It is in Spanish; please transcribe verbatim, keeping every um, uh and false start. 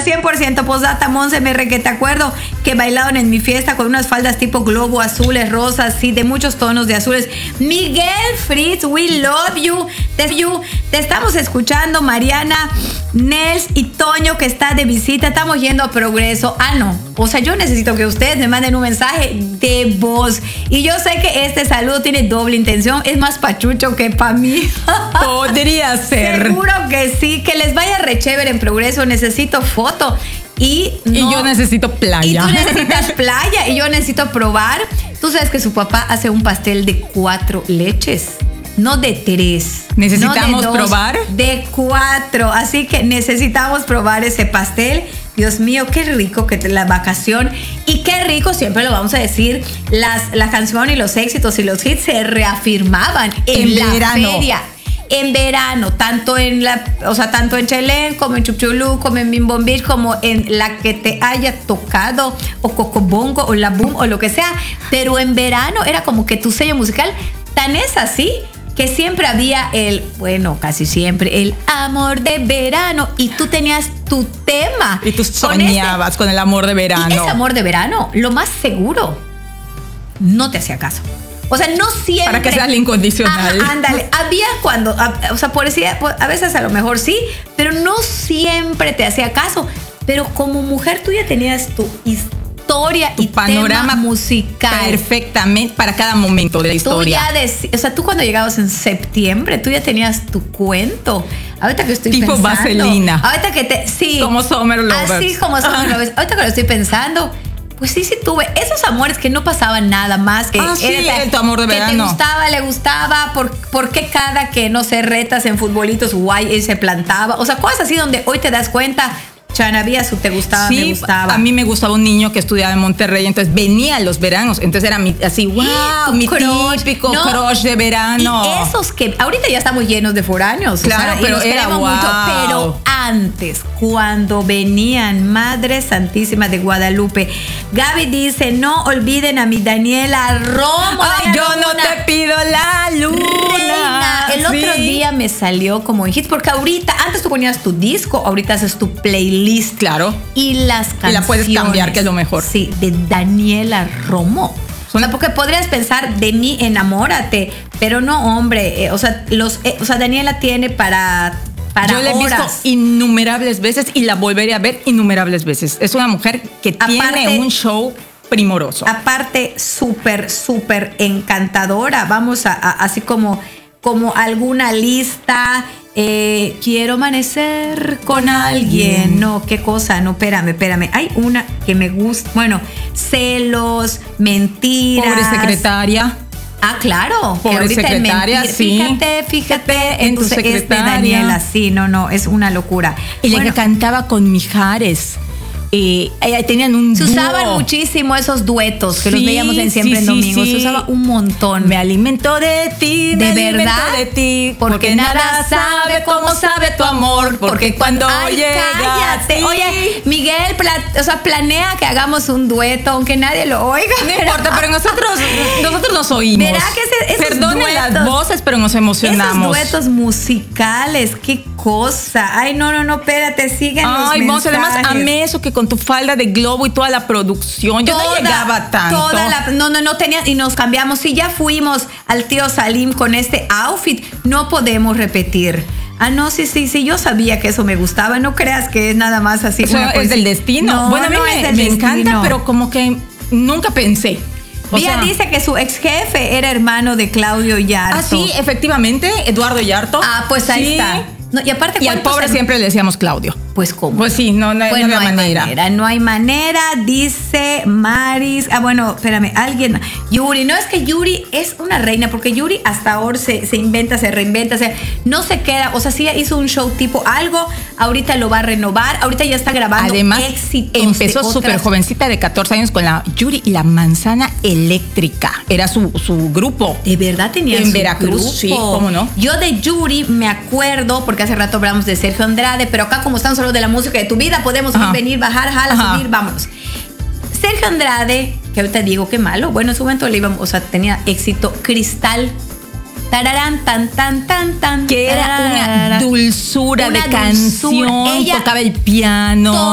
cien por ciento. Posdata, Monse M R, que te acuerdo que bailaron en mi fiesta con unas faldas tipo globo, azules, rosas, sí, de muchos tonos de azules. Miguel Fritz, we love you. Te, you. Te estamos escuchando, Mariana, Nels y Toño, que está de visita. Estamos yendo a Progreso. Ah, no. O sea, yo necesito que ustedes me manden un mensaje de voz. Y yo sé que este saludo tiene doble intención. Es más pachucho que para mí. Podría ser. Seguro que sí. Que les vaya re chévere en Progreso. Necesito foto. Y, no, y yo necesito playa. Y tú necesitas playa. Y yo necesito probar. Tú sabes que su papá hace un pastel de cuatro leches. No de tres. Necesitamos no de dos, probar. De cuatro. Así que necesitamos probar ese pastel. Dios mío, qué rico que la vacación. Y qué rico, siempre lo vamos a decir, las, la canción y los éxitos y los hits se reafirmaban en, en la verano. feria. En verano, tanto en la, o sea, tanto en Chelén, como en Chuchulú, como en Bimbom Beach, como en la que te haya tocado, o Cocobongo, o la Boom, o lo que sea. Pero en verano era como que tu sello musical. Tan es así que siempre había el, bueno, casi siempre, el amor de verano. Y tú tenías tu tema. Y tú soñabas con, ese, con el amor de verano. Y ese amor de verano, lo más seguro, no te hacía caso. O sea, no siempre. Para que sea el incondicional. Ajá, ándale. Había cuando, a, o sea, por decir, a veces a lo mejor sí, pero no siempre te hacía caso. Pero como mujer tú ya tenías tu historia tu y panorama tema musical perfectamente para cada momento de la historia. Tú ya dec- o sea, tú cuando llegabas en septiembre, tú ya tenías tu cuento. Ahorita que estoy tipo pensando. Tipo vaselina. Ahorita que te, sí. Como Summer Lovers. Así como Summer Lovers. Ahorita que lo estoy pensando. Pues sí, sí tuve esos amores que no pasaban nada más. Que ah, sí, era, el tu amor de que verano. te gustaba, le gustaba. ¿Por, por qué cada que, no sé, retas en futbolitos guay él se plantaba? O sea, cosas así donde hoy te das cuenta. Chanavía, su te gustaba, sí, me gustaba. A mí me gustaba un niño que estudiaba en Monterrey, entonces venía los veranos. Entonces era mi, así, wow, mi crush, típico no, crush de verano. Y esos que ahorita ya estamos llenos de foráneos. Claro, o sea, pero era wow. mucho. Pero antes, cuando venían, Madre Santísima de Guadalupe, Gaby dice, no olviden a mi Daniela Romo. Ay, yo Romona. No te pido la luna. Reina. El sí. otro día me salió como en hits, porque ahorita, antes tú ponías tu disco, ahorita haces tu playlist. Claro. Y las canciones. Y la puedes cambiar, que es lo mejor. Sí, de Daniela Romo. O sea, porque podrías pensar, de mí enamórate, pero no, hombre. Eh, o sea, los, eh, o sea, Daniela tiene para... Para Yo la he visto innumerables veces y la volveré a ver innumerables veces. Es una mujer que aparte, tiene un show primoroso. Aparte, súper, súper encantadora. Vamos a, a así como, como alguna lista. Eh, quiero amanecer con alguien. No, qué cosa. No, espérame, espérame. Hay una que me gusta. Bueno, celos, mentiras. Pobre secretaria. Ah, claro. Pobre secretaria, mentir, sí. Fíjate, fíjate. En tu secretaria. Este Daniela, sí, no, no, es una locura. Y bueno, la que cantaba con Mijares. Eh, tenían un Se dúo. usaban muchísimo esos duetos que sí, los veíamos en Siempre sí, en Domingo. Sí, Se usaba un montón. Me alimento de ti, de me verdad alimento de ti, porque, porque nada sabe como sabe tu amor, porque, porque cuando ay, llega, cállate. Sí. Oye, Miguel, o sea, planea que hagamos un dueto, aunque nadie lo oiga. No importa, pero nosotros, nosotros nos oímos. Verá que ese, esos Perdonen duetos, las voces, pero nos emocionamos. Esos duetos musicales, qué cosa. Ay, no, no, no, espérate, siguen los Ay, mensajes. Ay, además amé eso que con tu falda de globo y toda la producción. Yo toda, no llegaba tanto. Toda la, no, no, no tenía. Y nos cambiamos. Si ya fuimos al tío Salim con este outfit, no podemos repetir. Ah, no, sí, sí, sí, yo sabía que eso me gustaba. No creas que es nada más así. Eso es del destino. No, bueno, a mí no me, es me encanta, pero como que nunca pensé. Vía dice que su ex jefe era hermano de Claudio Yarto. Ah, sí, efectivamente, Eduardo Yarto. Ah, pues ahí sí. está. No, y aparte, y al pobre se... siempre le decíamos Claudio. Pues cómo. Pues sí, no, no, pues no, no hay manera. manera. No hay manera, dice Maris. Ah, bueno, espérame, alguien. Yuri, no es que Yuri es una reina, porque Yuri hasta ahora se, se inventa, se reinventa, o sea, no se queda. O sea, sí hizo un show tipo algo, ahorita lo va a renovar, ahorita ya está grabando. Además, éxitos. empezó súper jovencita de catorce años con la Yuri y la Manzana Eléctrica. Era su, su grupo. De verdad tenía en su Veracruz, grupo. sí, cómo no. Yo de Yuri me acuerdo, porque hace rato hablamos de Sergio Andrade, pero acá como estamos hablando de la música de tu vida, podemos ir, venir, bajar, jala, Ajá. subir, vámonos. Sergio Andrade, que ahorita digo qué malo, bueno, en su momento le íbamos, o sea, tenía éxito. Cristal, tararán, tan, tan, tan, tan. Que era una dulzura una de canción, dulzura. Ella tocaba el piano.